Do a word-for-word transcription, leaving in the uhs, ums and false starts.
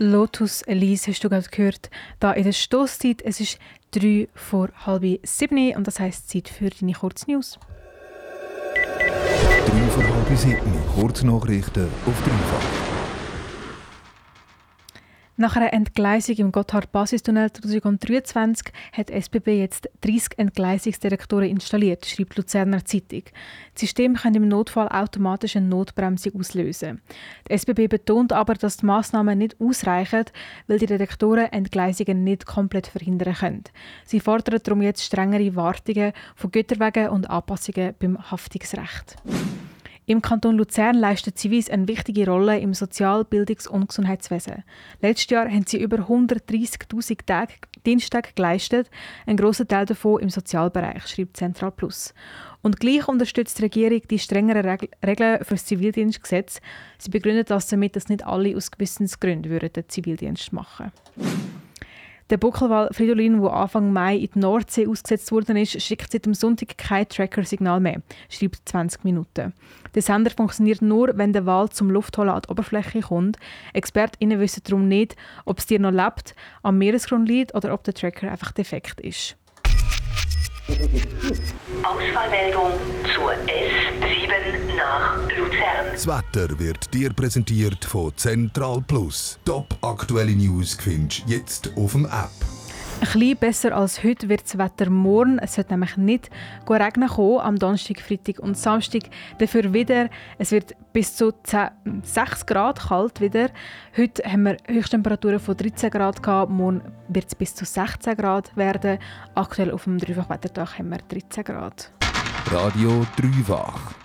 Lotus Elise hast du gerade gehört, da in der Stosszeit. Es ist drei vor halb sieben und das heisst Zeit für deine Kurznews. drei vor halb sieben, Kurznachrichten auf dreifach. Nach einer Entgleisung im Gotthard-Basistunnel zwanzig dreiundzwanzig hat die S B B jetzt dreißig Entgleisungsdetektoren installiert, schreibt die Luzerner Zeitung. Das System kann im Notfall automatisch eine Notbremsung auslösen. Die S B B betont aber, dass die Massnahmen nicht ausreichen, weil die Detektoren Entgleisungen nicht komplett verhindern können. Sie fordern darum jetzt strengere Wartungen von Güterwegen und Anpassungen beim Haftungsrecht. Im Kanton Luzern leistet Zivis eine wichtige Rolle im Sozial-, Bildungs- und Gesundheitswesen. Letztes Jahr haben sie über hundertdreissigtausend Tage Diensttage geleistet, ein grosser Teil davon im Sozialbereich, schreibt Zentral Plus. Und gleich unterstützt die Regierung die strengeren Reg- Regeln für das Zivildienstgesetz. Sie begründet das damit, dass nicht alle aus Gewissensgründen den Zivildienst machen würden. Der Buckelwal Fridolin, der Anfang Mai in die Nordsee ausgesetzt worden ist, schickt seit dem Sonntag kein Tracker-Signal mehr, schreibt zwanzig Minuten. Der Sender funktioniert nur, wenn der Wal zum Luftholen an die Oberfläche kommt. ExpertInnen wissen darum nicht, ob das Tier noch lebt, am Meeresgrund liegt oder ob der Tracker einfach defekt ist. Ausfallmeldung zur S sieben nach Luzern. Das Wetter wird dir präsentiert von Zentral Plus. Top aktuelle News findest du jetzt auf dem App. Ein bisschen besser als heute wird das Wetter morgen. Es wird nämlich nicht regnen kommen, am Donnerstag, Freitag und Samstag. Dafür wieder, es wird bis zu sechs Grad kalt wieder. Heute haben wir Höchsttemperaturen von dreizehn Grad gehabt, morgen wird es bis zu sechzehn Grad werden. Aktuell auf dem Dreifachwettertag haben wir dreizehn Grad. Radio Dreifach.